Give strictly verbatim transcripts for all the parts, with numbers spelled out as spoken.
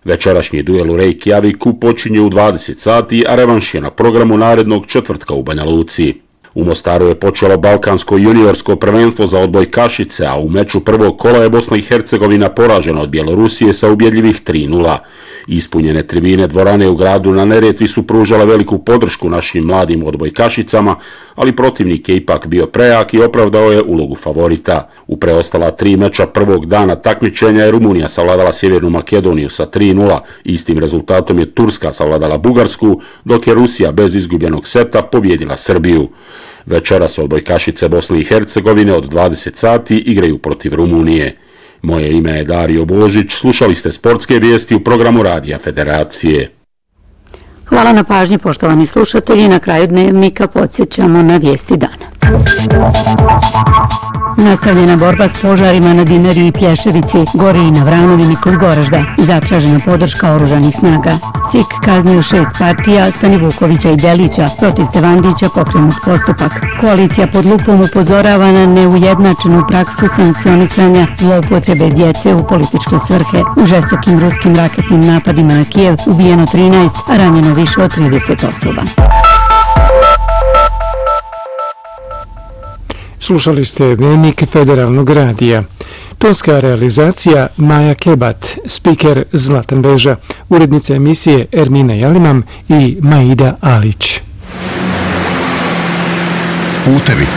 Večerašnji duel u Reykjaviku počinje u dvadeset sati, a revanš je na programu narednog četvrtka u Banja Luci. U Mostaru je počelo balkansko juniorsko prvenstvo za odbojkašice, a u meču prvog kola je Bosna i Hercegovina poražena od Bjelorusije sa ubjedljivih tri nula. Ispunjene tribine dvorane u gradu na Neretvi su pružale veliku podršku našim mladim odbojkašicama, ali protivnik je ipak bio prejak i opravdao je ulogu favorita. U preostala tri meča prvog dana takmičenja je Rumunija savladala Sjevernu Makedoniju sa tri nula, istim rezultatom je Turska savladala Bugarsku, dok je Rusija bez izgubljenog seta pobjedila Srbiju. Večeras odbojkašice Bosne i Hercegovine od dvadeset sati igraju protiv Rumunije. Moje ime je Dario Božić, slušali ste sportske vijesti u programu Radija Federacije. Hvala na pažnji, poštovani slušatelji. Na kraju dnevnika podsjećamo na vijesti dana. Nastavljena borba s požarima na Dinari i Plješevici, gori i na Vranovini kod Goražda. Zatražena podrška oružanih snaga. C I K kaznio šest partija Stani Vukovića i Delića, protiv Stevandića pokrenut postupak. Koalicija pod lupom upozorava na neujednačenu praksu sankcionisanja zloupotrebe djece u političke svrhe. U žestokim ruskim raketnim napadima na Kijev ubijeno trinaest, a ranjeno više od trideset osoba. Slušali ste dnevnik Federalnog radija. Tonska realizacija Maja Kebat, spiker Zlatan Beža, urednica emisije Ermina Jalimam i Maida Alić. Putevi.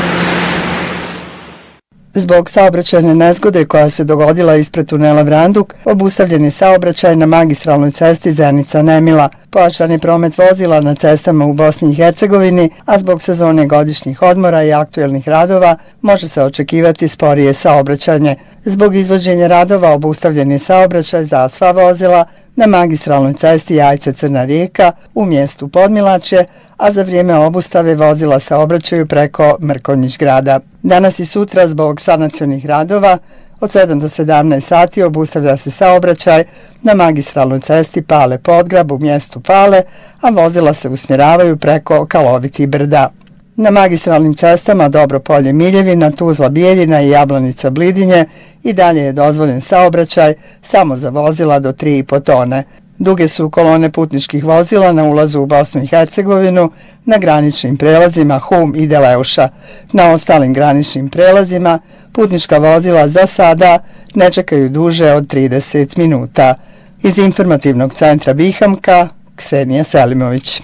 Zbog saobraćajne nezgode koja se dogodila ispred tunela Vranduk, obustavljen je saobraćaj na magistralnoj cesti Zenica-Nemila. Pojačan je promet vozila na cestama u Bosni i Hercegovini, a zbog sezone godišnjih odmora i aktuelnih radova može se očekivati sporije saobraćanje. Zbog izvođenja radova obustavljen je saobraćaj za sva vozila na magistralnoj cesti Jajce-Crna Rijeka u mjestu Podmilačje, a za vrijeme obustave vozila se obraćaju preko Mrkonjić grada. Danas i sutra zbog sanacionih radova od sedam do sedamnaest sati obustavlja se saobraćaj na magistralnoj cesti Pale-Podgrab u mjestu Pale, a vozila se usmjeravaju preko Kaloviti brda. Na magistralnim cestama Dobropolje-Miljevina, Tuzla-Bijeljina i Jablanica-Blidinje i dalje je dozvoljen saobraćaj samo za vozila do tri i po tone. Duge su kolone putničkih vozila na ulazu u Bosnu i Hercegovinu na graničnim prelazima Hum i Deleuša. Na ostalim graničnim prelazima putnička vozila za sada ne čekaju duže od trideset minuta. Iz informativnog centra Bihamka, Ksenija Selimović.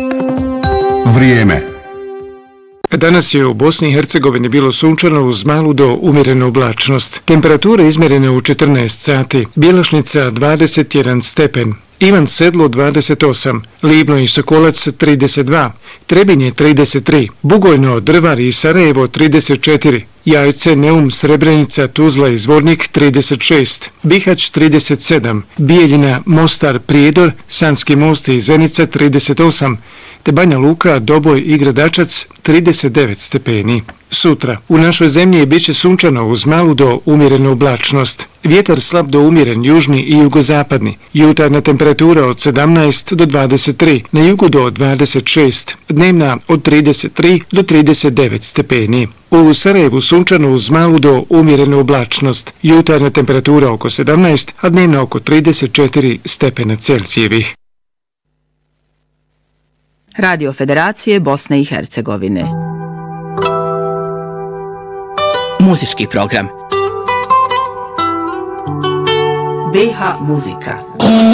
Vrijeme. Danas je u Bosni i Hercegovini bilo sunčano uz malu do umjerenu oblačnost. Temperature izmjerene u četrnaest sati, Bjelašnica dvadeset jedan stepen, Ivan Sedlo dvadeset osam, Livno i Sokolac trideset dva, Trebinje trideset tri, Bugojno, Drvar i Sarajevo trideset četiri, Jajce, Neum, Srebrenica, Tuzla i Zvornik trideset šest, Bihać trideset sedam, Bijeljina, Mostar, Prijedor, Sanski Most i Zenica trideset osam, te Banja Luka, Doboj i Gradačac trideset devet stepeni. Sutra u našoj zemlji bit će sunčano uz malu do umjerenu oblačnost. Vjetar slab do umjeren južni i jugozapadni. Jutarnja temperatura od sedamnaest do dvadeset tri, na jugu do dvadeset šest, dnevna od trideset tri do trideset devet stepeni. U Sarajevu sunčano uz malu do umjerenu oblačnost. Jutarnja temperatura oko sedamnaest, a dnevna oko trideset četiri stepena Celzijevih. Radio Federacije Bosne i Hercegovine. Muzički program. B H muzika.